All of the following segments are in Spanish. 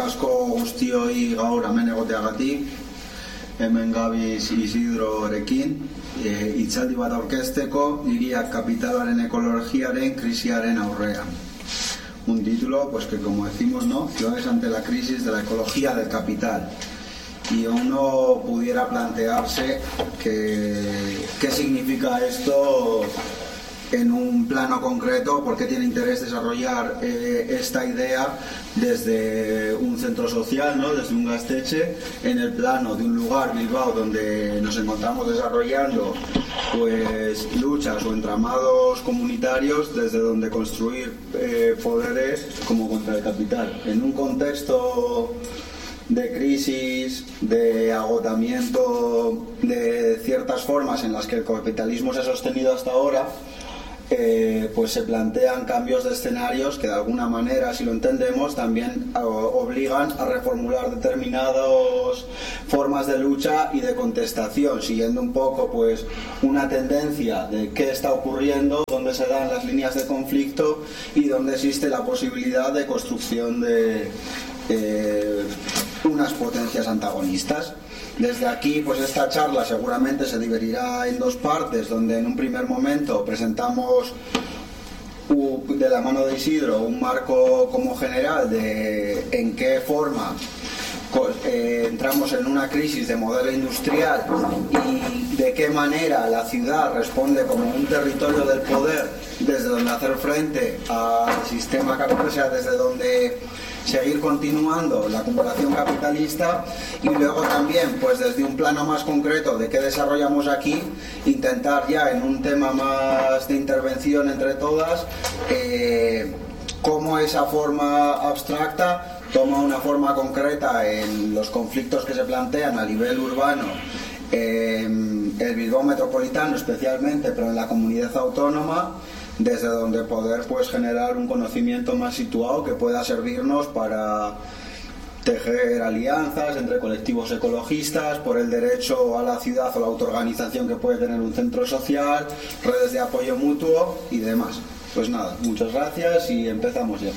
asko guztioi gaur hemen egoteagatik, hemen gabiz Isidrorekin, hitzaldi bat aurkezteko hiriak kapitalaren ekologiaren krisiaren aurrean. Un título pues que, como decimos, ¿no? Ciudades ante la crisis de la ecología del capital. Y uno pudiera plantearse qué significa esto en un plano concreto, por qué tiene interés desarrollar esta idea desde un centro social, ¿no? Desde un Gaztetxe, en el plano de un lugar, Bilbao, donde nos encontramos desarrollando pues luchas o entramados comunitarios desde donde construir poderes como contra el capital. En un contexto de crisis, de agotamiento de ciertas formas en las que el capitalismo se ha sostenido hasta ahora, pues se plantean cambios de escenarios que de alguna manera, si lo entendemos, también obligan a reformular determinadas formas de lucha y de contestación, siguiendo un poco pues una tendencia de qué está ocurriendo, dónde se dan las líneas de conflicto y dónde existe la posibilidad de construcción de unas potencias antagonistas. Desde aquí, pues esta charla seguramente se dividirá en dos partes, donde en un primer momento presentamos de la mano de Isidro un marco como general de en qué forma entramos en una crisis de modelo industrial y de qué manera la ciudad responde como un territorio del poder desde donde hacer frente al sistema capitalista, o sea, desde donde seguir continuando la acumulación capitalista, y luego también pues desde un plano más concreto de qué desarrollamos aquí, intentar ya en un tema más de intervención entre todas cómo esa forma abstracta toma una forma concreta en los conflictos que se plantean a nivel urbano, el Bilbao metropolitano especialmente, pero en la comunidad autónoma, desde donde poder pues generar un conocimiento más situado que pueda servirnos para tejer alianzas entre colectivos ecologistas por el derecho a la ciudad o la autoorganización que puede tener un centro social, redes de apoyo mutuo y demás. Pues nada, muchas gracias y empezamos ya.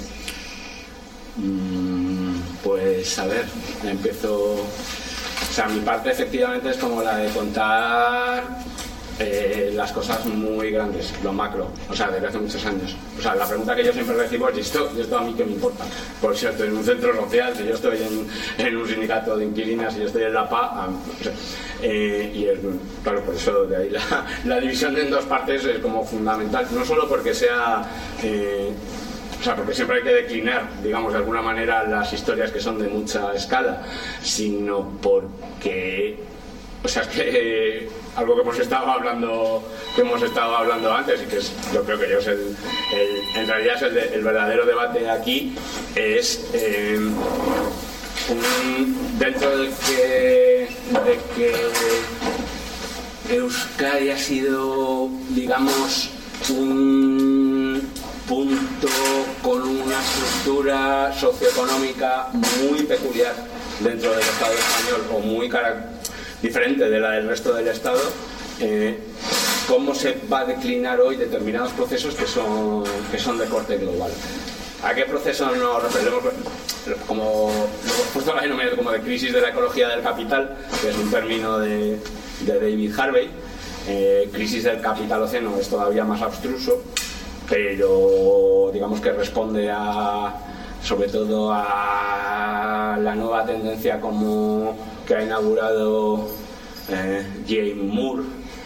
Pues a ver, empiezo. O sea, mi parte efectivamente es como la de contar las cosas muy grandes, lo macro, o sea, desde hace muchos años. O sea, la pregunta que yo siempre recibo es: ¿y esto a mí qué me importa? Por si yo estoy en un centro social, si yo estoy en un sindicato de inquilinas, si yo estoy en la PA, o sea, y es, claro, por eso de ahí la división en dos partes es como fundamental, no solo porque sea o sea, porque siempre hay que declinar, digamos, de alguna manera las historias que son de mucha escala, sino porque, o sea, es que algo que hemos estado hablando antes, y que es, yo creo que es en realidad es el verdadero debate aquí, es dentro de que Euskadi ha sido, digamos, un punto con una estructura socioeconómica muy peculiar dentro del Estado español, o muy diferente de la del resto del Estado, cómo se va a declinar hoy determinados procesos que son de corte global. ¿A qué proceso nos referimos? Como lo hemos puesto la denominación como de crisis de la ecología del capital, que es un término de David Harvey. Crisis del capitaloceno es todavía más abstruso, pero digamos que responde sobre todo a la nueva tendencia como que ha inaugurado James Moore,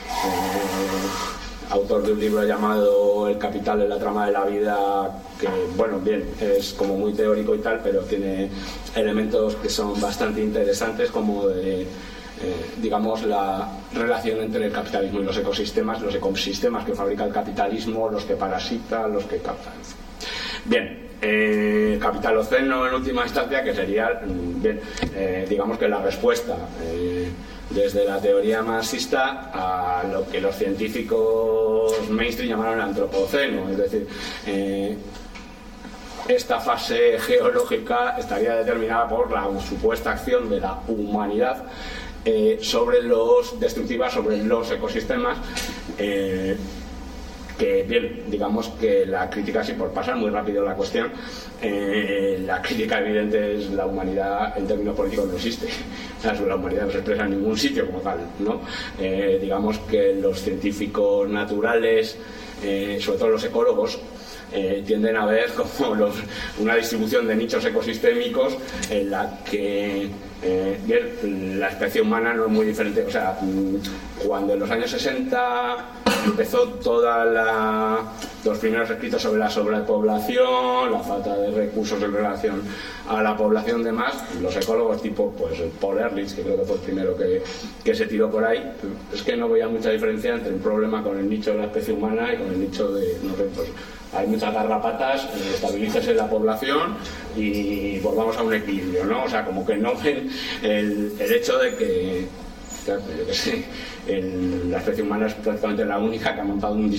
autor de un libro llamado El capital en la trama de la vida, que, bueno, bien, es como muy teórico y tal, pero tiene elementos que son bastante interesantes, como de digamos, la relación entre el capitalismo y los ecosistemas que fabrica el capitalismo, los que parasitan, los que captan. Bien, capitaloceno en última instancia, que sería, bien, digamos que la respuesta desde la teoría marxista a lo que los científicos mainstream llamaron antropoceno, es decir, esta fase geológica estaría determinada por la supuesta acción de la humanidad destructiva sobre los ecosistemas, que bien, digamos que la crítica, sí, por pasar muy rápido la cuestión, la crítica evidente es la humanidad en términos políticos no existe. O sea, la humanidad no se expresa en ningún sitio como tal, ¿no? Digamos que los científicos naturales, sobre todo los ecólogos, tienden a ver como una distribución de nichos ecosistémicos en la que la especie humana no es muy diferente. O sea, cuando en los años 60 empezó los primeros escritos sobre la sobrepoblación, la falta de recursos en relación a la población de más, los ecólogos tipo Paul Ehrlich, que creo que fue el primero que se tiró por ahí, es que no veía mucha diferencia entre un problema con el nicho de la especie humana y con el nicho de, no sé, pues hay muchas garrapatas, estabilícese la población y volvamos a un equilibrio, ¿no? O sea, como que no ven el hecho de que, claro, yo qué sé, la especie humana es prácticamente la única que ha montado un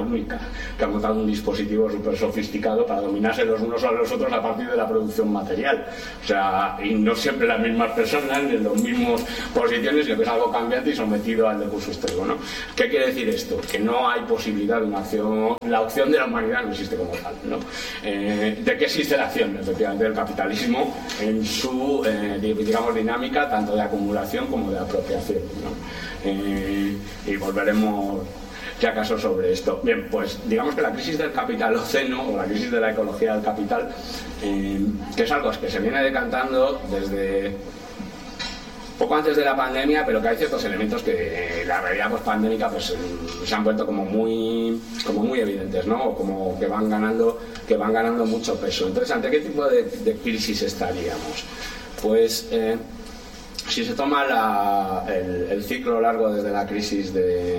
dispositivo súper sofisticado para dominarse los unos a los otros a partir de la producción material. O sea, y no siempre las mismas personas, ni en las mismas posiciones, sino que es algo cambiante y sometido al decurso histórico, ¿no? ¿Qué quiere decir esto? Que no hay posibilidad de una acción, la opción de la humanidad no existe como tal, ¿no? ¿De qué existe la acción? Efectivamente, del capitalismo en su, digamos, dinámica tanto de acumulación como de apropiación, ¿no? Y volveremos si acaso sobre esto. Bien, pues digamos que la crisis del capitaloceno o la crisis de la ecología del capital, que es algo que se viene decantando desde poco antes de la pandemia, pero que hay ciertos elementos que la realidad post-pandémica pues se han vuelto como muy evidentes, ¿no? O como que van ganando mucho peso. Entonces, ¿ante qué tipo de crisis estaríamos? Pues si se toma el ciclo largo desde la crisis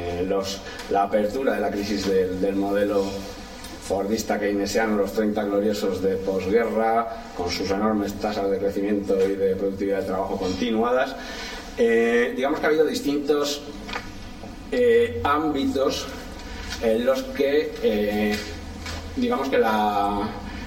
la apertura de la crisis del modelo fordista keynesiano, los 30 gloriosos de posguerra, con sus enormes tasas de crecimiento y de productividad de trabajo continuadas, digamos que ha habido distintos ámbitos en los que digamos que la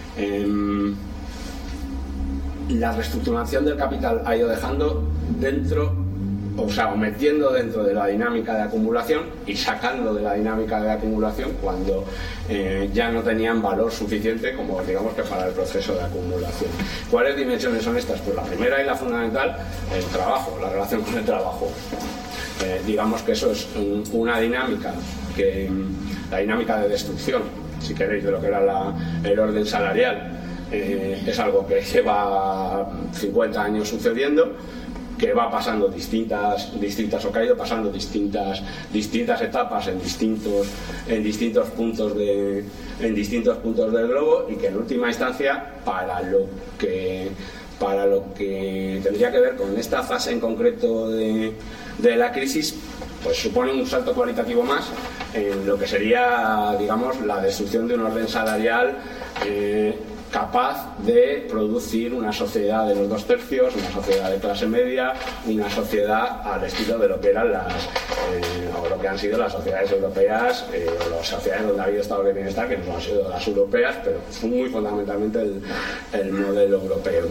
reestructuración del capital ha ido dejando dentro, o sea, o metiendo dentro de la dinámica de acumulación y sacando de la dinámica de acumulación cuando ya no tenían valor suficiente como, digamos, que para el proceso de acumulación. ¿Cuáles dimensiones son estas? Pues la primera y la fundamental, el trabajo, la relación con el trabajo. Digamos que eso es una dinámica la dinámica de destrucción, si queréis, de lo que era el orden salarial. Es algo que lleva 50 años sucediendo, que va pasando distintas o que ha ido pasando distintas etapas en distintos puntos del globo, y que en última instancia para lo que tendría que ver con esta fase en concreto de la crisis, pues supone un salto cualitativo más en lo que sería, digamos, la destrucción de un orden salarial capaz de producir una sociedad de los 2/3, una sociedad de clase media, una sociedad al estilo de lo que eran o lo que han sido las sociedades europeas, o las sociedades donde ha habido estados de bienestar, que no han sido las europeas, pero son muy fundamentalmente el modelo europeo.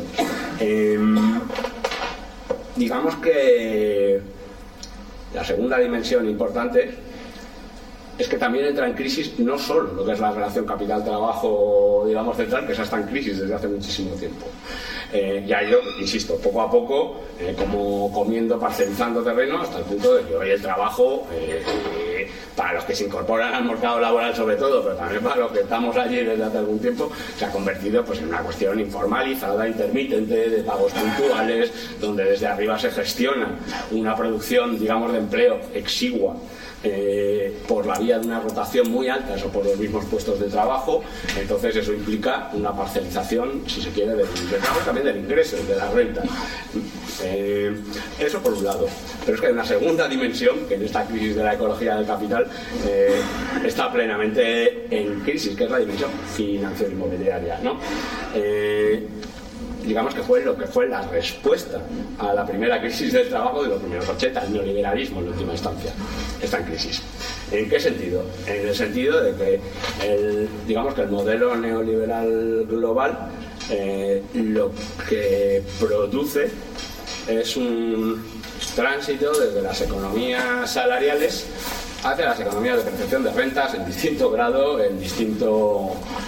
Digamos que la segunda dimensión importante es que también entra en crisis no solo lo que es la relación capital-trabajo, digamos, central, que esa está en crisis desde hace muchísimo tiempo. Y ha ido, insisto, poco a poco, como comiendo, parcelizando terreno, hasta el punto de que hoy el trabajo, para los que se incorporan al mercado laboral sobre todo, pero también para los que estamos allí desde hace algún tiempo, se ha convertido pues en una cuestión informalizada, intermitente, de pagos puntuales, donde desde arriba se gestiona una producción, digamos, de empleo exigua, por la vía de una rotación muy alta o por los mismos puestos de trabajo. Entonces eso implica una parcelización, si se quiere, del trabajo, también del ingreso, de la renta. Eso por un lado. Pero es que hay una segunda dimensión que en esta crisis de la ecología del capital está plenamente en crisis, que es la dimensión financiero-inmobiliaria, ¿no? Digamos que fue lo que fue la respuesta a la primera crisis del trabajo de los primeros 80, el neoliberalismo en última instancia está en crisis. ¿En qué sentido? En el sentido de que digamos que el modelo neoliberal global lo que produce es un tránsito desde las economías salariales hace las economías de percepción de rentas en distinto grado, en distinto,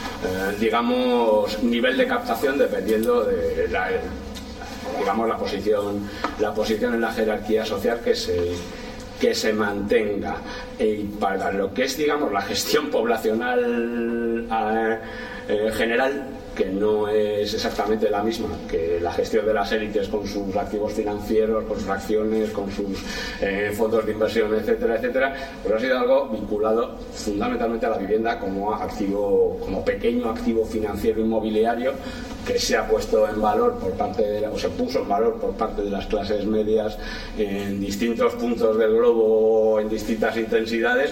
digamos, nivel de captación, dependiendo de la posición en la jerarquía social que se mantenga. Y para lo que es, digamos, la gestión poblacional general, que no es exactamente la misma que la gestión de las élites con sus activos financieros, con sus acciones, con sus fondos de inversión, etcétera, etcétera, pero ha sido algo vinculado fundamentalmente a la vivienda como activo, como pequeño activo financiero inmobiliario, que se ha puesto en valor o se puso en valor por parte de las clases medias en distintos puntos del globo, en distintas intensidades,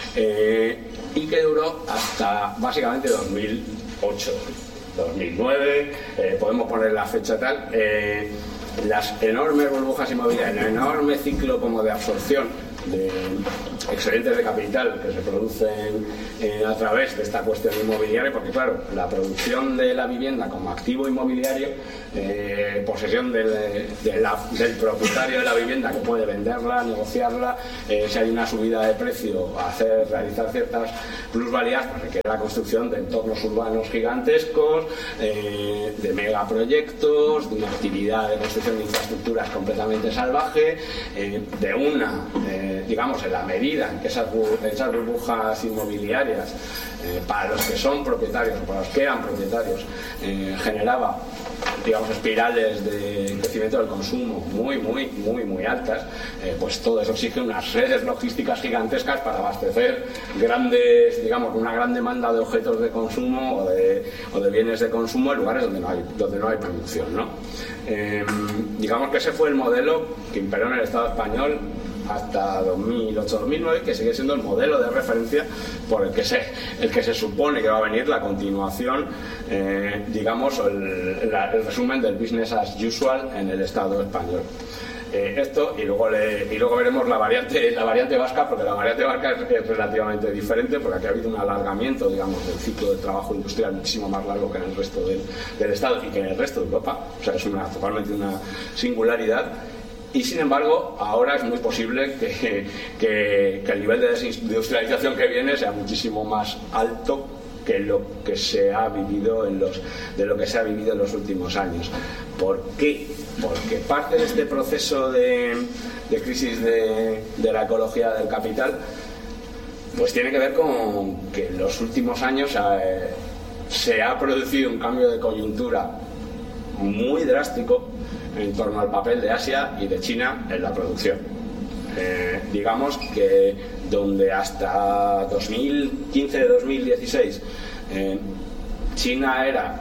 y que duró hasta básicamente 2008. 2009, podemos poner la fecha tal, las enormes burbujas inmobiliarias, el enorme ciclo como de absorción de excedentes de capital que se producen a través de esta cuestión inmobiliaria, porque claro, la producción de la vivienda como activo inmobiliario, posesión del propietario de la vivienda, que puede venderla, negociarla, si hay una subida de precio, realizar ciertas plusvalías, pues requiere la construcción de entornos urbanos gigantescos, de megaproyectos, de una actividad de construcción de infraestructuras completamente salvaje, digamos, en la medida en que esas burbujas inmobiliarias, para los que son propietarios o para los que eran propietarios, generaba, digamos, espirales de crecimiento del consumo muy altas, pues todo eso exige unas redes logísticas gigantescas para abastecer una gran demanda de objetos de consumo o de bienes de consumo en lugares donde no hay producción, ¿no? Digamos que ese fue el modelo que imperó en el Estado español hasta 2008-2009, que sigue siendo el modelo de referencia por el que se supone que va a venir la continuación, digamos, el resumen del business as usual en el Estado español. Esto y luego veremos la variante vasca, porque la variante vasca es relativamente diferente, porque aquí ha habido un alargamiento, digamos, del ciclo de trabajo industrial muchísimo más largo que en el resto del Estado y que en el resto de Europa. O sea, es totalmente una singularidad. Y sin embargo, ahora es muy posible que el nivel de desindustrialización que viene sea muchísimo más alto que lo que se ha vivido en los últimos años. ¿Por qué? Porque parte de este proceso de crisis de la ecología del capital, pues tiene que ver con que en los últimos años se ha producido un cambio de coyuntura muy drástico en torno al papel de Asia y de China en la producción. Digamos que donde hasta 2015-2016 China era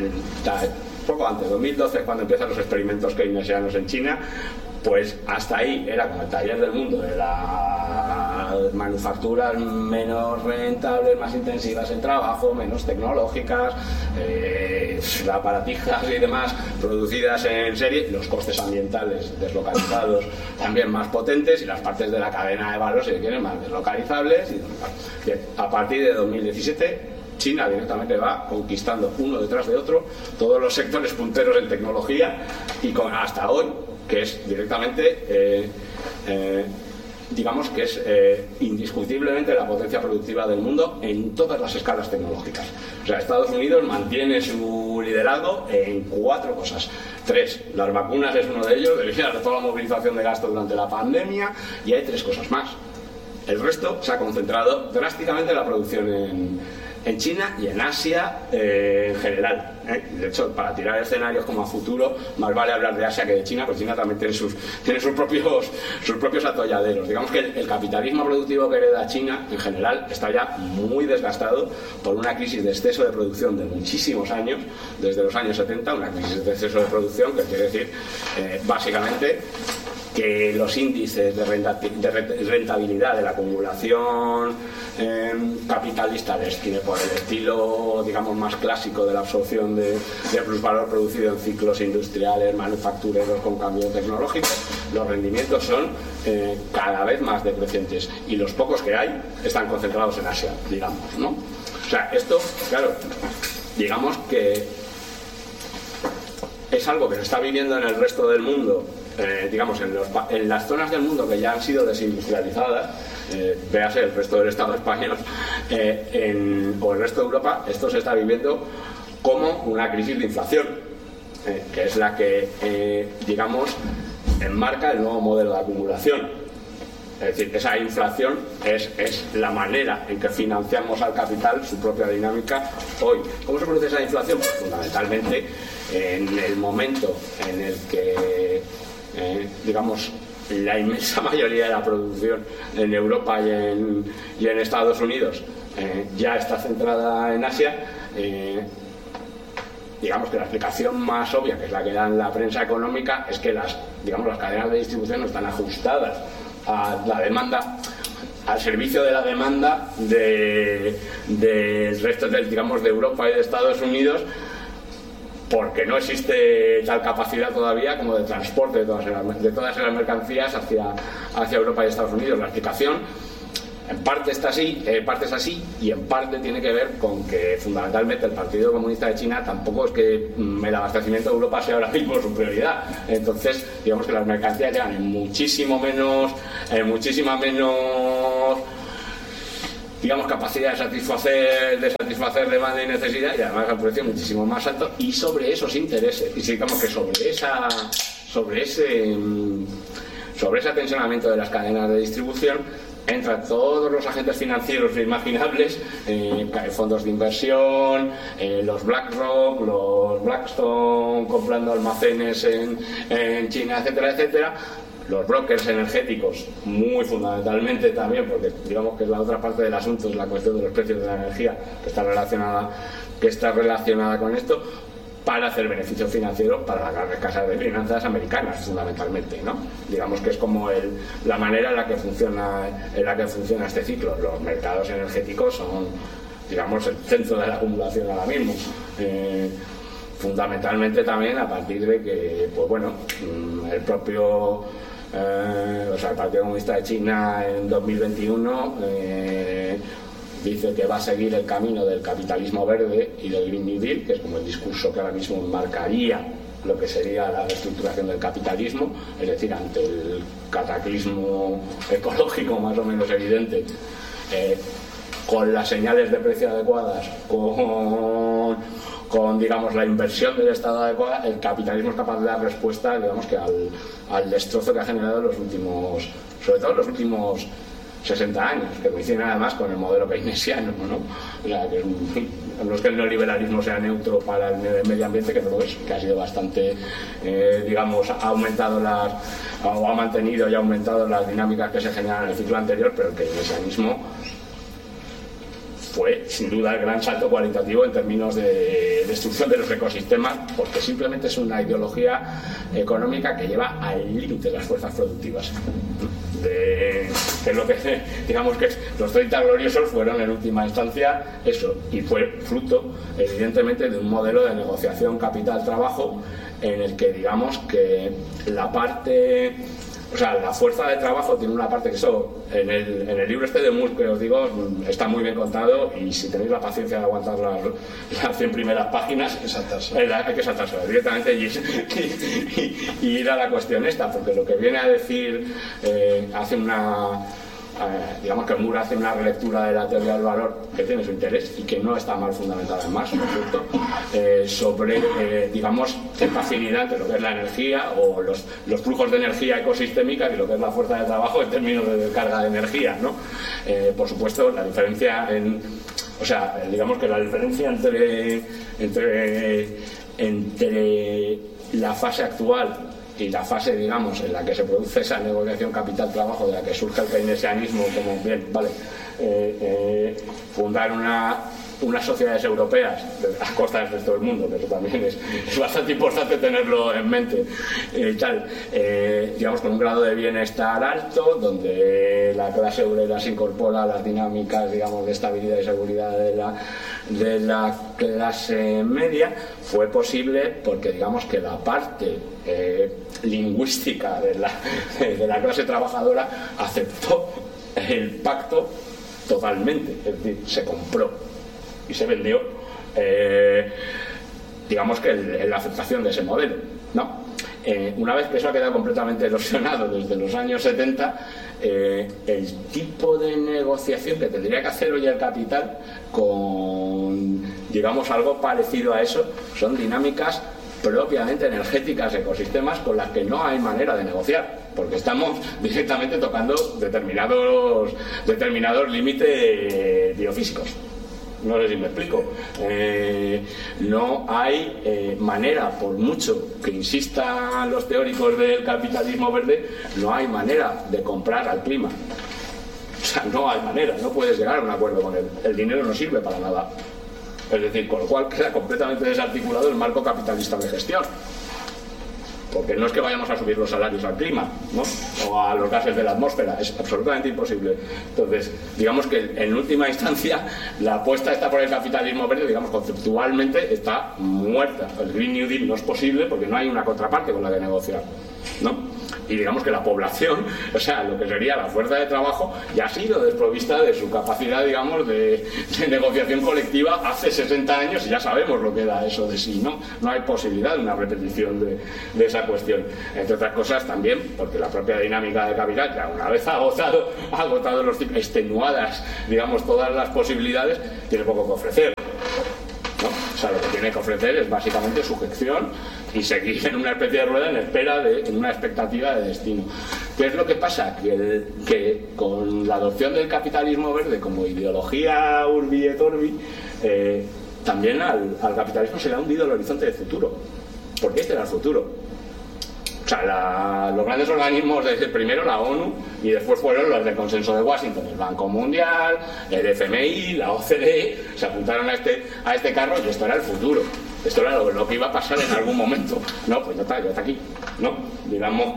poco antes, 2012, cuando empiezan los experimentos keynesianos en China, pues hasta ahí era como el taller del mundo de las manufacturas menos rentables, más intensivas en trabajo, menos tecnológicas, aparatijas y demás producidas en serie, los costes ambientales deslocalizados también más potentes y las partes de la cadena de valor, si quieren, más deslocalizables. Bien, a partir de 2017 China directamente va conquistando uno detrás de otro todos los sectores punteros en tecnología y hasta hoy, que es directamente, digamos que es indiscutiblemente la potencia productiva del mundo en todas las escalas tecnológicas. O sea, Estados Unidos mantiene su liderazgo en 4 cosas. 3, las vacunas es uno de ellos, debido a toda la movilización de gasto durante la pandemia, y hay 3 cosas más. El resto se ha concentrado drásticamente en la producción en China y en Asia en general. De hecho, para tirar escenarios como a futuro, más vale hablar de Asia que de China, porque China también tiene sus propios atolladeros. Digamos que el capitalismo productivo que hereda China en general está ya muy desgastado por una crisis de exceso de producción de muchísimos años, desde los años 70, una crisis de exceso de producción que quiere decir básicamente que los índices de rentabilidad de la acumulación capitalista tiene por el estilo, digamos, más clásico de la absorción de plusvalor producido en ciclos industriales, manufactureros con cambio tecnológico. Los rendimientos son cada vez más decrecientes y los pocos que hay están concentrados en Asia, digamos, ¿no? O sea, esto, claro, digamos que es algo que se está viviendo en el resto del mundo, digamos, en las zonas del mundo que ya han sido desindustrializadas, véase el resto del Estado español, o el resto de Europa, esto se está viviendo como una crisis de inflación, que es la que, digamos, enmarca el nuevo modelo de acumulación. Es decir, esa inflación es la manera en que financiamos al capital su propia dinámica hoy. ¿Cómo se produce esa inflación? Pues fundamentalmente en el momento en el que, digamos, la inmensa mayoría de la producción en Europa y en Estados Unidos ya está centrada en Asia. Digamos que la explicación más obvia, que es la que da en la prensa económica, es que las cadenas de distribución no están ajustadas a la demanda, al servicio de la demanda del resto de Europa y de Estados Unidos, porque no existe tal capacidad todavía como de transporte de todas esas mercancías hacia Europa y Estados Unidos. La explicación en parte está así, es así, y en parte tiene que ver con que fundamentalmente el Partido Comunista de China tampoco es que el abastecimiento de Europa sea ahora mismo su prioridad. Entonces, digamos que las mercancías llegan en muchísima menos, digamos, capacidad de satisfacer demanda y necesidad, y además a un precio muchísimo más alto, y sobre esos intereses, y digamos que sobre ese atensionamiento de las cadenas de distribución entran todos los agentes financieros imaginables, fondos de inversión, los BlackRock, los Blackstone comprando almacenes en China, etcétera, etcétera. Los brokers energéticos, muy fundamentalmente también, porque digamos que es la otra parte del asunto, es la cuestión de los precios de la energía, que está relacionada con esto, para hacer beneficios financieros para las grandes casas de finanzas americanas, fundamentalmente, ¿no? Digamos que es como la manera en la que funciona este ciclo. Los mercados energéticos son, digamos, el centro de la acumulación ahora mismo. Fundamentalmente también a partir de que, pues bueno, el propio el Partido Comunista de China en 2021 dice que va a seguir el camino del capitalismo verde y del Green New Deal, que es como el discurso que ahora mismo marcaría lo que sería la reestructuración del capitalismo, es decir, ante el cataclismo ecológico más o menos evidente, con las señales de precio adecuadas, con digamos la inversión del Estado adecuada, el capitalismo es capaz de dar respuesta, digamos, que al destrozo que ha generado sobre todo los últimos 60 años, que coinciden además con el modelo keynesiano, ¿no? O sea, que no es que el neoliberalismo sea neutro para el medio ambiente, que no lo es, que ha sido bastante, digamos, ha mantenido y aumentado las dinámicas que se generan en el ciclo anterior, pero el keynesianismo fue sin duda el gran salto cualitativo en términos de destrucción de los ecosistemas, porque simplemente es una ideología económica que lleva al límite las fuerzas productivas. Que es lo que, digamos, que los 30 gloriosos fueron en última instancia eso, y fue fruto evidentemente de un modelo de negociación capital-trabajo en el que, digamos, que la parte, o sea, la fuerza de trabajo tiene una parte que eso, en el libro este de Moore que os digo, está muy bien contado, y si tenéis la paciencia de aguantar las 100 primeras páginas, hay que saltarse directamente y ir a la cuestión esta, porque lo que viene a decir digamos que Moore hace una relectura de la teoría del valor que tiene su interés y que no está mal fundamentada en Marx, ¿no es cierto? Sobre, digamos, cierta afinidad entre lo que es la energía o los flujos de energía ecosistémica y lo que es la fuerza de trabajo en términos de carga de energía, ¿no? Por supuesto, la diferencia digamos que la diferencia entre la fase actual y la fase, digamos, en la que se produce esa negociación capital-trabajo, de la que surge el keynesianismo, como bien, vale, fundar unas sociedades europeas a costa del resto del mundo, que eso también es bastante importante tenerlo en mente, digamos, con un grado de bienestar alto, donde la clase obrera se incorpora a las dinámicas, digamos, de estabilidad y seguridad de la clase media, fue posible porque, digamos, que la parte lingüística de la clase trabajadora aceptó el pacto totalmente, es decir, se compró y se vendió digamos que la aceptación de ese modelo, ¿no? Una vez que eso ha quedado completamente erosionado desde los años 70, el tipo de negociación que tendría que hacer hoy el capital con, digamos, algo parecido a eso, son dinámicas propiamente energéticas, ecosistemas, con las que no hay manera de negociar, porque estamos directamente tocando determinados límites biofísicos. No sé si me explico. No hay manera, por mucho que insistan los teóricos del capitalismo verde, no hay manera de comprar al clima. O sea, no hay manera, no puedes llegar a un acuerdo con él. El dinero no sirve para nada. Es decir, con lo cual queda completamente desarticulado el marco capitalista de gestión. Porque no es que vayamos a subir los salarios al clima, ¿no? O a los gases de la atmósfera, es absolutamente imposible. Entonces, digamos que en última instancia la apuesta está por el capitalismo verde, digamos, conceptualmente está muerta. El Green New Deal no es posible porque no hay una contraparte con la que negociar, ¿no? Y digamos que la población, o sea, lo que sería la fuerza de trabajo, ya ha sido desprovista de su capacidad, digamos, de negociación colectiva hace 60 años, y ya sabemos lo que da eso de sí, ¿no? No hay posibilidad de una repetición de esa cuestión. Entre otras cosas también, porque la propia dinámica de capital, que una vez ha agotado los tipos, extenuadas, digamos, todas las posibilidades, tiene poco que ofrecer, ¿no? O sea, lo que tiene que ofrecer es básicamente sujeción y seguir en una especie de rueda en una expectativa de destino. ¿Qué es lo que pasa? Que con la adopción del capitalismo verde como ideología urbi et orbi, también al capitalismo se le ha hundido el horizonte de futuro, porque este era el futuro. O sea, los grandes organismos, desde primero la ONU y después fueron los del Consenso de Washington, el Banco Mundial, el FMI, la OCDE, se apuntaron a este carro, y esto era el futuro. Esto era lo que iba a pasar en algún momento. No, pues ya está aquí, ¿no? Digamos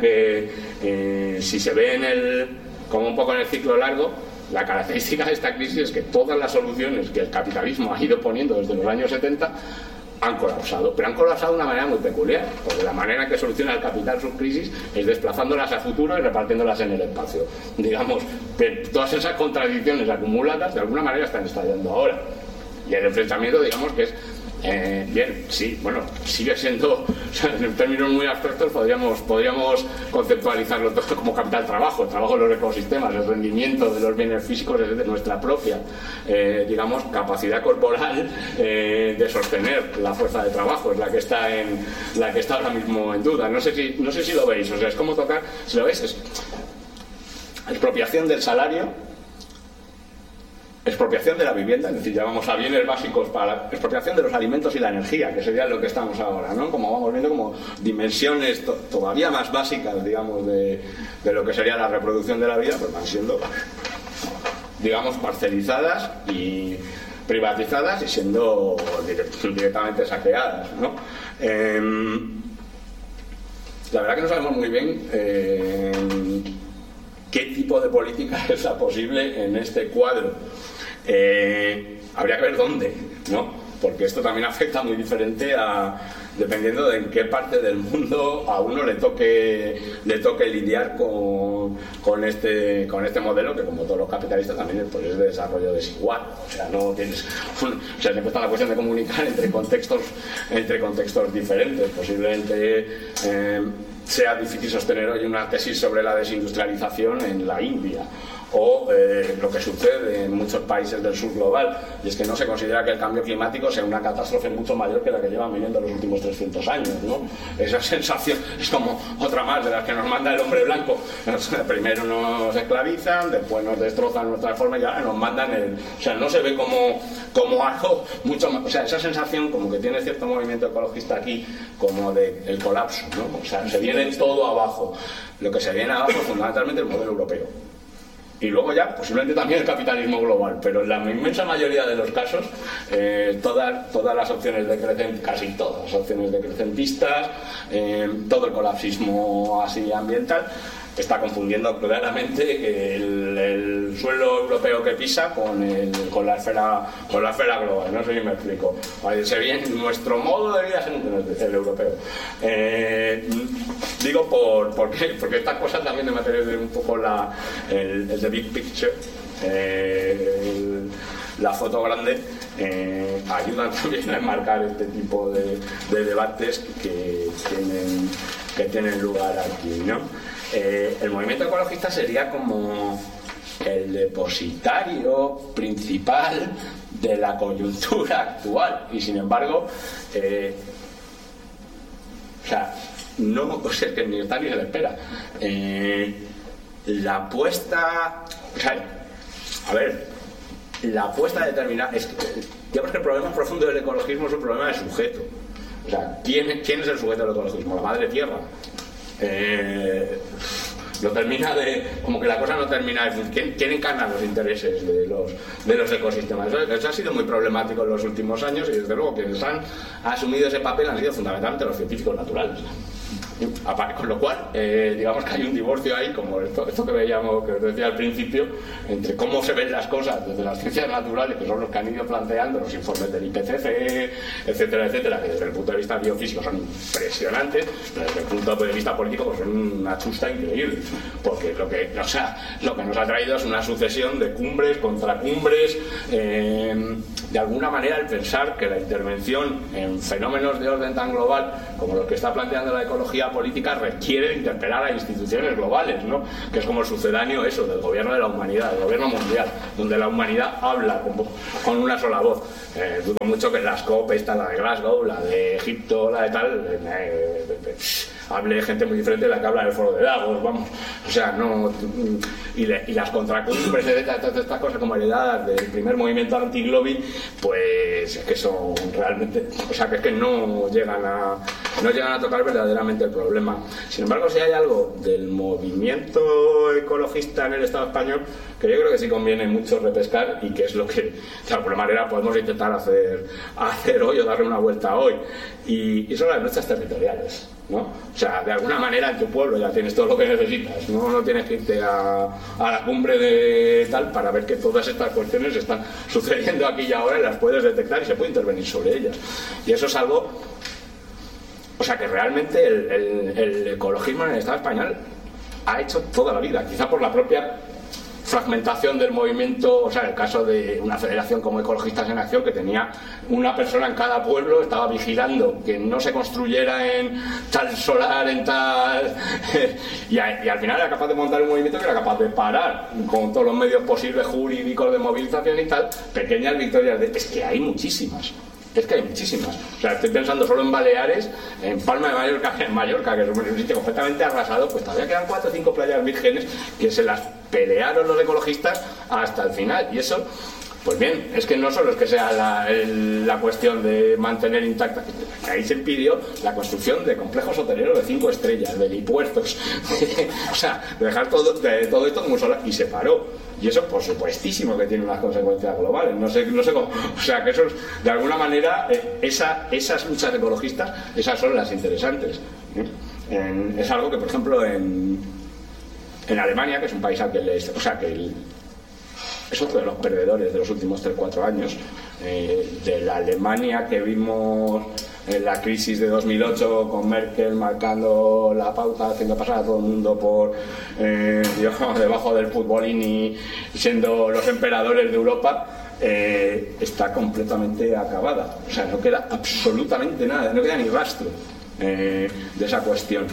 que si se ve como un poco en el ciclo largo, la característica de esta crisis es que todas las soluciones que el capitalismo ha ido poniendo desde los años 70 han colapsado, pero han colapsado de una manera muy peculiar, porque la manera en que soluciona el capital sus crisis es desplazándolas a futuro y repartiéndolas en el espacio. Digamos que todas esas contradicciones acumuladas de alguna manera están estallando ahora, y el enfrentamiento, digamos que es bien, sí, bueno, sigue siendo, o sea, en términos muy abstractos podríamos conceptualizarlo todo como capital trabajo, el trabajo de los ecosistemas, el rendimiento de los bienes físicos es de nuestra propia, digamos, capacidad corporal de sostener la fuerza de trabajo, es la que está ahora mismo en duda. No sé si lo veis, o sea, es como tocar, si lo veis, es expropiación del salario, expropiación de la vivienda, es decir, ya vamos a bienes básicos para expropiación de los alimentos y la energía, que sería lo que estamos ahora, ¿no? Como vamos viendo como dimensiones todavía más básicas, digamos, de lo que sería la reproducción de la vida, pues van siendo, digamos, parcelizadas y privatizadas y siendo directamente saqueadas, ¿no? La verdad que no sabemos muy bien qué tipo de política es la posible en este cuadro. Habría que ver dónde, ¿no? Porque esto también afecta muy diferente dependiendo de en qué parte del mundo a uno le toque lidiar con este modelo, que como todos los capitalistas también pues es de desarrollo desigual. O sea, no tienes siempre está la cuestión de comunicar entre contextos diferentes. Posiblemente sea difícil sostener hoy una tesis sobre la desindustrialización en la India, o lo que sucede en muchos países del sur global, y es que no se considera que el cambio climático sea una catástrofe mucho mayor que la que llevan viviendo los últimos 300 años, ¿no? Esa sensación es como otra más de las que nos manda el hombre blanco. Primero nos esclavizan, después nos destrozan nuestra forma y ahora nos mandan o sea, no se ve como algo mucho más, o sea, esa sensación como que tiene cierto movimiento ecologista aquí, como de el colapso, ¿no? O sea, se viene todo abajo. Lo que se viene abajo es fundamentalmente el modelo europeo. Y luego ya, posiblemente también el capitalismo global, pero en la inmensa mayoría de los casos, todas las opciones casi todas las opciones decrecentistas, todo el colapsismo así ambiental, está confundiendo claramente el suelo europeo que pisa con la esfera global. No sé si me explico. Se viene nuestro modo de vida es el europeo. Digo ¿por qué? Porque estas cosas también de mantener un poco el the big picture, la foto grande, ayudan también a enmarcar este tipo de debates que tienen lugar aquí, ¿no? El movimiento ecologista sería como el depositario principal de la coyuntura actual y sin embargo es que ni está ni se le espera. La apuesta, la apuesta determinada es que, digamos que el problema profundo del ecologismo es un problema de sujeto. O sea, ¿quién es el sujeto del ecologismo? La madre tierra. No termina como que la cosa no termina de ¿quién encarna los intereses de los ecosistemas? Eso ha sido muy problemático en los últimos años y desde luego quienes han asumido ese papel han sido fundamentalmente los científicos naturales. Con lo cual, digamos que hay un divorcio ahí, como esto que veíamos, que os decía al principio, entre cómo se ven las cosas desde las ciencias naturales, que son los que han ido planteando los informes del IPCC, etcétera, etcétera, que desde el punto de vista biofísico son impresionantes, pero desde el punto de vista político pues son una chusta increíble, porque lo que nos ha traído es una sucesión de cumbres, contracumbres, de alguna manera el pensar que la intervención en fenómenos de orden tan global como los que está planteando la ecología política requiere interpelar a instituciones globales, ¿no? Que es como el sucedáneo eso del gobierno de la humanidad, del gobierno mundial, donde la humanidad habla con una sola voz. Dudo mucho que las COP, la de Glasgow, la de Egipto, la de tal, hable gente muy diferente de la que habla del foro de Davos, vamos, o sea, no, y las contracumbres, todas estas cosas como heredadas del primer movimiento anti-lobby, pues es que son realmente, o sea, que es que no llegan a tocar verdaderamente el problema. Sin embargo, si hay algo del movimiento ecologista en el Estado español que yo creo que sí conviene mucho repescar y que es lo que de alguna manera podemos intentar hacer hoy o darle una vuelta hoy, y son las luchas territoriales, ¿no? O sea, de alguna manera en tu pueblo ya tienes todo lo que necesitas, no tienes que irte a la cumbre de tal para ver que todas estas cuestiones están sucediendo aquí y ahora y las puedes detectar y se puede intervenir sobre ellas, y eso es algo, o sea, que realmente el ecologismo en el Estado español ha hecho toda la vida, quizá por la propia fragmentación del movimiento, o sea, el caso de una federación como Ecologistas en Acción, que tenía una persona en cada pueblo, estaba vigilando que no se construyera en tal solar, en tal... y al final era capaz de montar un movimiento que era capaz de parar con todos los medios posibles jurídicos de movilización y tal, pequeñas victorias es que hay muchísimas. Es que hay muchísimas. O sea, estoy pensando solo en Baleares, en Palma de Mallorca, que es un sitio completamente arrasado, pues todavía quedan 4 o 5 playas vírgenes que se las pelearon los ecologistas hasta el final. Y eso, pues bien, es que no solo es que sea la cuestión de mantener intacta, que ahí se impidió la construcción de complejos hoteleros de 5 estrellas, de helipuertos, o sea, de dejar todo esto como solar, y se paró. Y eso, por supuestísimo, que tiene unas consecuencias globales. No sé cómo. O sea, que eso es, de alguna manera, esas luchas ecologistas, esas son las interesantes. Es algo que, por ejemplo, en Alemania, que es un país al que es otro de los perdedores de los últimos 3-4 años, de la Alemania que vimos en la crisis de 2008 con Merkel marcando la pauta, haciendo pasar a todo el mundo por debajo del futbolín y siendo los emperadores de Europa, está completamente acabada. O sea, no queda absolutamente nada, no queda ni rastro de esa cuestión.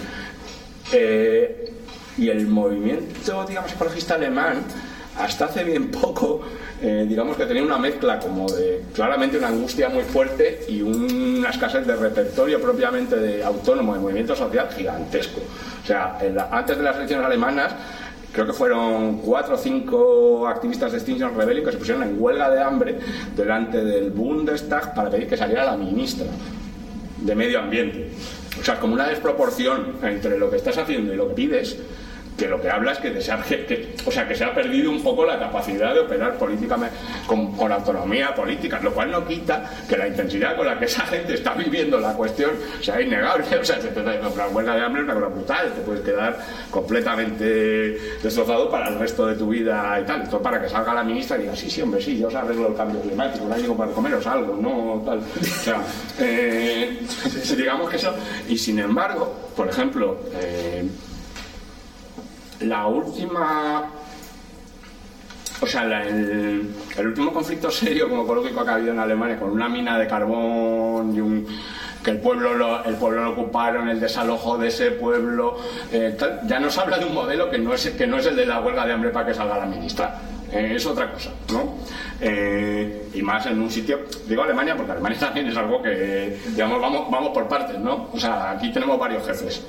Y el movimiento, digamos, ecologista alemán, hasta hace bien poco, digamos que tenía una mezcla como de claramente una angustia muy fuerte y una escasez de repertorio propiamente de autónomo, de movimiento social gigantesco. O sea, antes de las elecciones alemanas, creo que fueron 4 o 5 activistas de Extinction Rebellion que se pusieron en huelga de hambre delante del Bundestag para pedir que saliera la ministra de Medio Ambiente. O sea, como una desproporción entre lo que estás haciendo y lo que pides, que lo que habla es que se ha perdido un poco la capacidad de operar políticamente con autonomía política, lo cual no quita que la intensidad con la que esa gente está viviendo la cuestión sea innegable. O sea, la huelga de hambre es una cosa brutal, te puedes quedar completamente destrozado para el resto de tu vida y tal. Esto para que salga la ministra y diga, sí, hombre, sí, yo os arreglo el cambio climático, no hay ningún para comeros algo, no tal. O sea, digamos que eso. Y sin embargo, por ejemplo, la última O sea, el último conflicto serio como ecológico que ha habido en Alemania, con una mina de carbón y que el pueblo lo ocuparon, el desalojo de ese pueblo, ya nos habla de un modelo que no es el de la huelga de hambre para que salga la ministra. Es otra cosa, ¿no? Y más en un sitio, digo Alemania porque Alemania también es algo que, digamos, vamos por partes, ¿no? O sea, aquí tenemos varios jefes.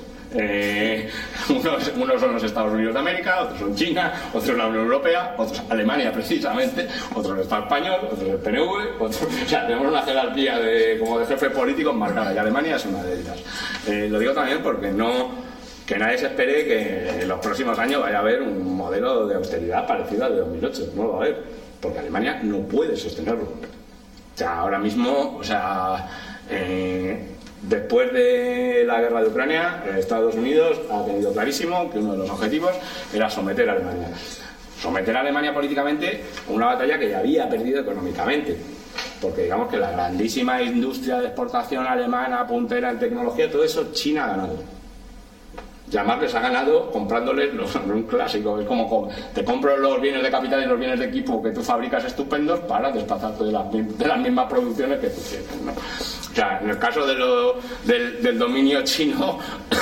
Unos son los Estados Unidos de América, otros son China, otros la Unión Europea, otros Alemania precisamente, otros el Estado español, otros el PNV, o sea, tenemos una jerarquía como de jefes políticos marcada y Alemania es una de ellas. Lo digo también porque que nadie se espere que en los próximos años vaya a haber un modelo de austeridad parecido al de 2008, no lo va a haber, porque Alemania no puede sostenerlo. O sea, ahora mismo, o sea, después de la guerra de Ucrania, Estados Unidos ha tenido clarísimo que uno de los objetivos era someter a Alemania. Someter a Alemania políticamente a una batalla que ya había perdido económicamente. Porque digamos que la grandísima industria de exportación alemana, puntera en tecnología, todo eso China ha ganado. Y además les ha ganado comprándoles un clásico. Es como te compro los bienes de capital y los bienes de equipo que tú fabricas estupendos para desplazarte de las mismas producciones que tú tienes, ¿no? O sea, en el caso del dominio chino,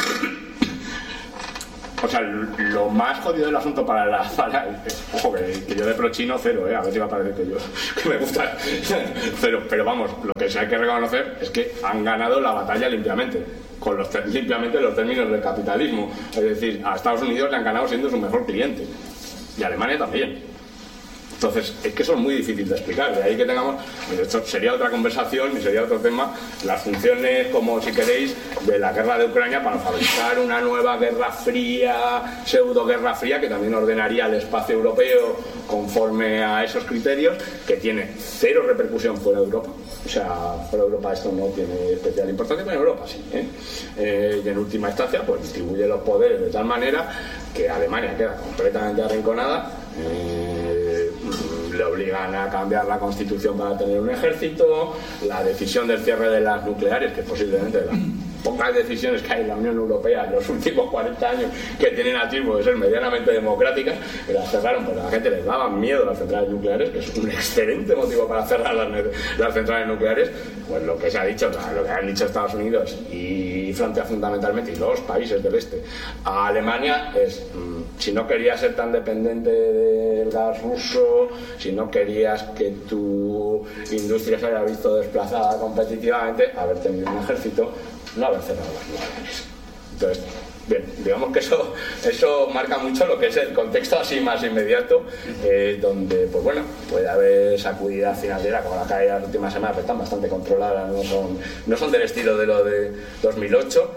o sea, lo más jodido del asunto ojo, que yo de pro chino cero, a ver si va a parecer que me gusta, pero vamos, lo que sí hay que reconocer es que han ganado la batalla limpiamente los términos del capitalismo, es decir, a Estados Unidos le han ganado siendo su mejor cliente y a Alemania también. Entonces, es que eso es muy difícil de explicar, de ahí que tengamos, pues esto sería otra conversación y sería otro tema, las funciones, como si queréis, de la guerra de Ucrania para fabricar una nueva guerra fría, pseudo guerra fría, que también ordenaría el espacio europeo conforme a esos criterios, que tiene cero repercusión fuera de Europa. O sea, fuera de Europa esto no tiene especial importancia, pero en Europa sí, y en última instancia, pues distribuye los poderes de tal manera que Alemania queda completamente arrinconada. Le obligan a cambiar la constitución para tener un ejército, la decisión del cierre de las nucleares, que es posiblemente de las pocas decisiones que hay en la Unión Europea en los últimos 40 años que tienen atisbo de ser medianamente democráticas, que las cerraron porque a la gente les daba miedo las centrales nucleares, que es un excelente motivo para cerrar las centrales nucleares. Pues lo que se ha dicho, lo que han dicho Estados Unidos y Francia fundamentalmente, y los países del este, a Alemania es: si no querías ser tan dependiente del gas ruso, si no querías que tu industria se haya visto desplazada competitivamente, haber tenido un ejército, no haber cerrado las nucleares. Entonces, bien, digamos que eso marca mucho lo que es el contexto así más inmediato, donde, pues bueno, puede haber sacudida financiera como la que hay en las últimas semanas, pero están bastante controladas, no son del estilo de lo de 2008,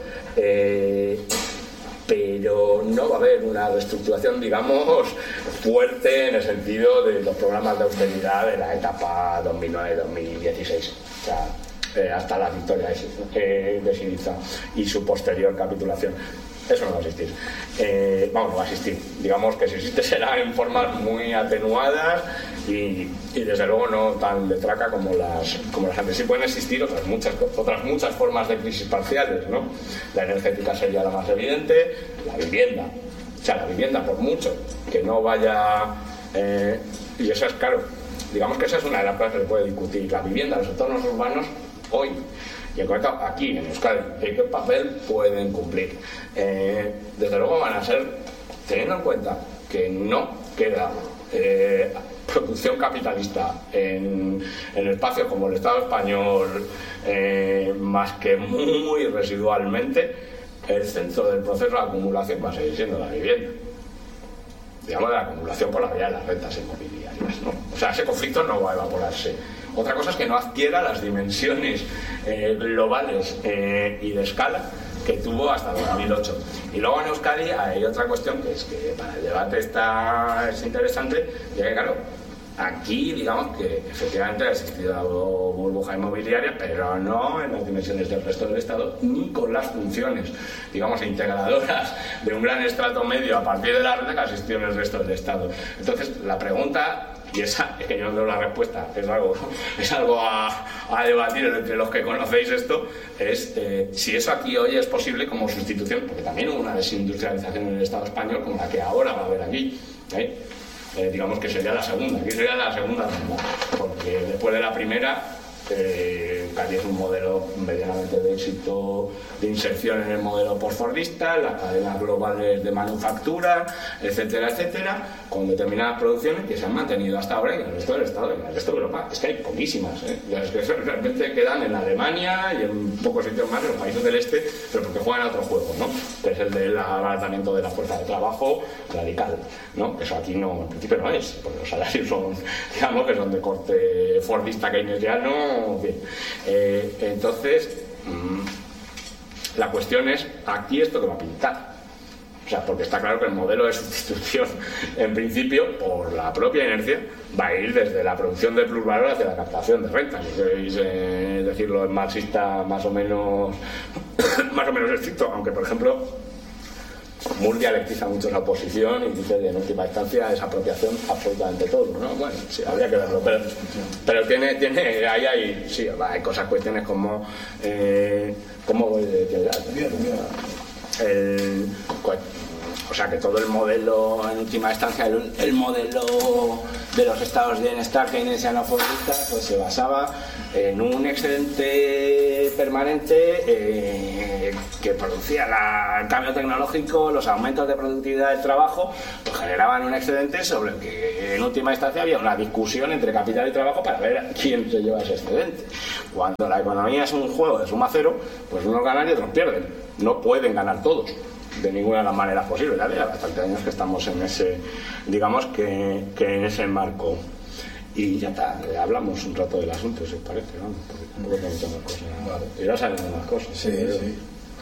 pero no va a haber una reestructuración, digamos, fuerte en el sentido de los programas de austeridad de la etapa 2009-2016. O sea, hasta la victoria de Syriza y su posterior capitulación. Eso no va a existir. No va a existir. Digamos que si existe será en formas muy atenuadas y desde luego no tan de traca como las antes. Sí pueden existir otras muchas formas de crisis parciales, ¿no? La energética sería la más evidente, la vivienda. O sea, la vivienda, por mucho que no vaya... y eso es claro. Digamos que esa es una de las cosas que se puede discutir. La vivienda, los entornos urbanos, hoy, y en concreto aquí en Euskadi, ¿qué papel pueden cumplir? Desde luego van a ser, teniendo en cuenta que no queda producción capitalista en espacios como el Estado español, más que muy residualmente, el centro del proceso de acumulación va a seguir siendo la vivienda. Digamos, de la acumulación por la vía de las rentas inmobiliarias, ¿no? O sea, ese conflicto no va a evaporarse. Otra cosa es que no adquiera las dimensiones globales y de escala que tuvo hasta 2008. Y luego en Euskadi hay otra cuestión que es que para el debate es interesante, ya que claro, aquí digamos que efectivamente ha existido burbuja inmobiliaria, pero no en las dimensiones del resto del Estado, ni con las funciones, digamos, integradoras de un gran estrato medio a partir de la renta que ha existido en el resto del Estado. Entonces, la pregunta, y esa es que yo no tengo la respuesta, es algo a debatir entre los que conocéis esto, es si eso aquí hoy es posible como sustitución, porque también hubo una desindustrialización en el Estado español como la que ahora va a haber aquí, digamos que sería la segunda, aquí sería la segunda ronda, porque después de la primera casi es un modelo medianamente de éxito de inserción en el modelo postfordista, las cadenas globales de manufactura, etcétera, etcétera, con determinadas producciones que se han mantenido hasta ahora en el resto del Estado, en el resto de Europa. Es que hay poquísimas, es que realmente quedan en Alemania y en pocos sitios más en los países del este, pero porque juegan a otro juego, ¿no? Que es el del abaratamiento de la fuerza de trabajo radical, ¿no? Eso aquí no, en principio no es, porque los salarios son, digamos, que son de corte fordista keynesiano, bien. Entonces la cuestión es aquí esto que va a pintar, o sea, porque está claro que el modelo de sustitución en principio por la propia inercia va a ir desde la producción de plusvalor hacia la captación de renta, si queréis decirlo en marxista más o menos estricto, aunque por ejemplo Moore dialectiza mucho esa oposición y dice que en última instancia es apropiación absolutamente todo, ¿no? Bueno, sí, habría que verlo, pero tiene ahí hay cosas, cuestiones como o sea, que todo el modelo, en última instancia, el modelo de los estados de bienestar keynesiano-fordista, pues se basaba en un excedente permanente que producía el cambio tecnológico, los aumentos de productividad del trabajo, pues generaban un excedente sobre el que en última instancia había una discusión entre capital y trabajo para ver quién se lleva ese excedente. Cuando la economía es un juego de suma cero, pues unos ganan y otros pierden. No pueden ganar todos de ninguna de las maneras posibles. Ya hace bastante años que estamos en ese, digamos que en ese marco. Y ya está, hablamos un rato del asunto, si os parece, ¿no? Porque tampoco tengo muchas más cosas. Vale. Y ahora salen más cosas. Sí, sí.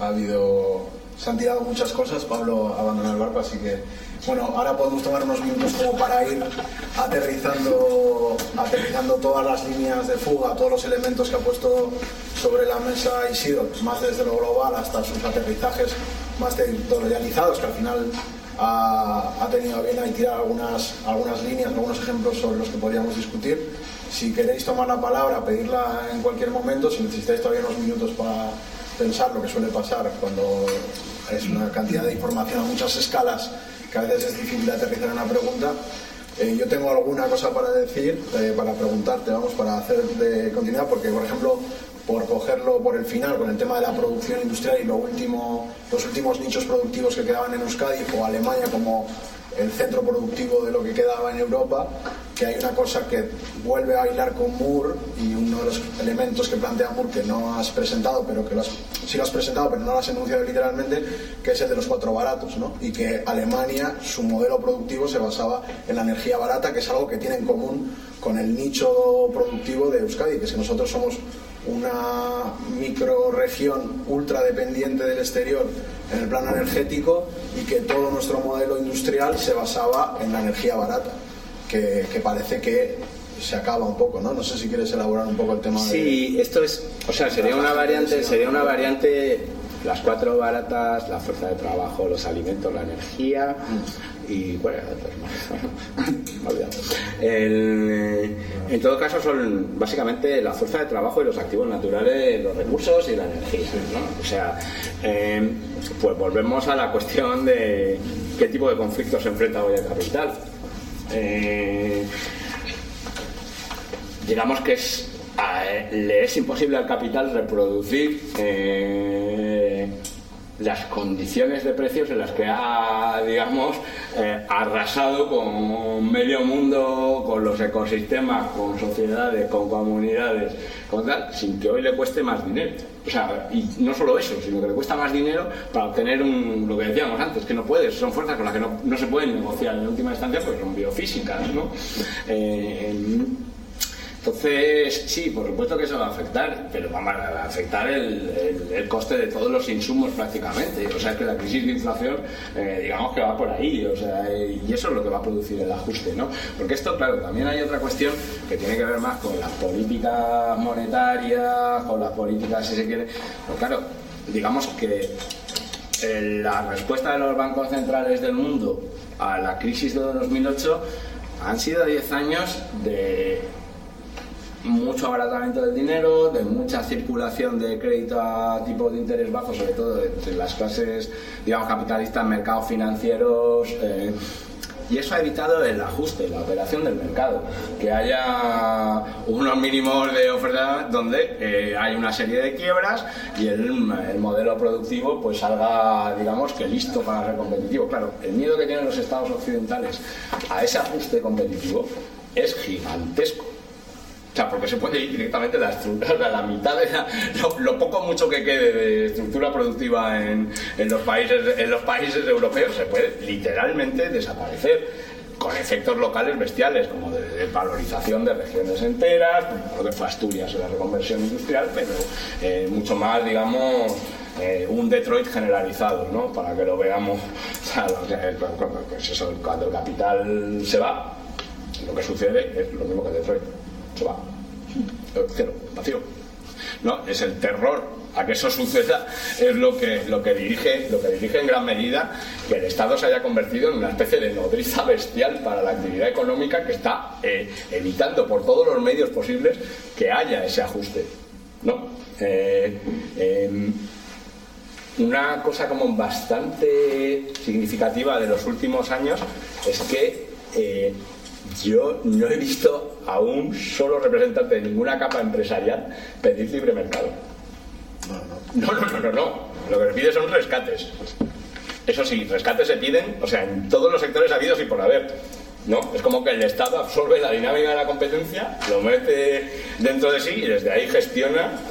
Se han tirado muchas cosas, Pablo abandonó el barco, así que bueno, ahora podemos tomar unos minutos como para ir aterrizando todas las líneas de fuga, todos los elementos que ha puesto sobre la mesa Isidro, más desde lo global hasta sus aterrizajes más territorializados, que al final ha tenido a bien ahí tirar algunas líneas, algunos ejemplos sobre los que podríamos discutir. Si queréis tomar la palabra, pedirla en cualquier momento, si necesitáis todavía unos minutos para pensar, lo que suele pasar cuando es una cantidad de información a muchas escalas que a veces es difícil de aterrizar en una pregunta. Yo tengo alguna cosa para decir, para preguntarte, para hacer de continuidad, porque por ejemplo, por cogerlo por el final con el tema de la producción industrial y los últimos nichos productivos que quedaban en Euskadi o Alemania como el centro productivo de lo que quedaba en Europa, que hay una cosa que vuelve a hilar con Moore, y uno de los elementos que plantea Moore que no has presentado, pero que sí lo has presentado pero no lo has enunciado literalmente, que es el de los 4 baratos, ¿no? Y que Alemania, su modelo productivo se basaba en la energía barata, que es algo que tiene en común con el nicho productivo de Euskadi, que es que nosotros somos una microregión ultra dependiente del exterior en el plano energético, y que todo nuestro modelo industrial se basaba en la energía barata, que parece que se acaba un poco, ¿no? No sé si quieres elaborar un poco el tema. Sí, esto es, o sea, sería una variante, las 4 baratas, la fuerza de trabajo, los alimentos, la energía y ¿cuál era? Me he olvidado. En todo caso son básicamente la fuerza de trabajo y los activos naturales, los recursos y la energía, ¿no? O sea, pues volvemos a la cuestión de qué tipo de conflictos se enfrenta hoy el capital. Digamos que le es imposible al capital reproducir las condiciones de precios en las que ha, digamos, arrasado con medio mundo, con los ecosistemas, con sociedades, con comunidades, con tal, sin que hoy le cueste más dinero. O sea, y no solo eso, sino que le cuesta más dinero para obtener lo que decíamos antes, que no puedes, son fuerzas con las que no se pueden negociar en última instancia, porque son biofísicas, ¿no? Entonces, sí, por supuesto que eso va a afectar, pero va a afectar el coste de todos los insumos prácticamente. O sea, es que la crisis de inflación, digamos que va por ahí, o sea, y eso es lo que va a producir el ajuste, ¿no? Porque esto, claro, también hay otra cuestión que tiene que ver más con las políticas monetarias, con las políticas, si se quiere. Pues claro, digamos que la respuesta de los bancos centrales del mundo a la crisis de 2008 han sido 10 años de mucho abaratamiento del dinero, de mucha circulación de crédito a tipos de interés bajos, sobre todo entre las clases, digamos, capitalistas, mercados financieros, y eso ha evitado el ajuste, la operación del mercado, que haya unos mínimos de oferta donde hay una serie de quiebras y el modelo productivo pues salga, digamos, que listo para ser competitivo. Claro, el miedo que tienen los estados occidentales a ese ajuste competitivo es gigantesco. O sea, porque se puede ir directamente la estructura, la mitad de lo poco mucho que quede de estructura productiva en los países europeos se puede literalmente desaparecer, con efectos locales bestiales, como de valorización de regiones enteras, lo que fue Asturias en la reconversión industrial, pero mucho más, digamos, un Detroit generalizado, ¿no? Para que lo veamos. O sea, pues eso, cuando el capital se va, lo que sucede es lo mismo que Detroit. Se va, cero, vacío, ¿no? Es el terror a que eso suceda, es lo que dirige en gran medida que el Estado se haya convertido en una especie de nodriza bestial para la actividad económica, que está evitando por todos los medios posibles que haya ese ajuste, ¿no? Una cosa como bastante significativa de los últimos años es que yo no he visto a un solo representante de ninguna capa empresarial pedir libre mercado. No. Lo que se pide son rescates. Eso sí, rescates se piden, o sea, en todos los sectores habidos y por haber, ¿no? Es como que el Estado absorbe la dinámica de la competencia, lo mete dentro de sí y desde ahí gestiona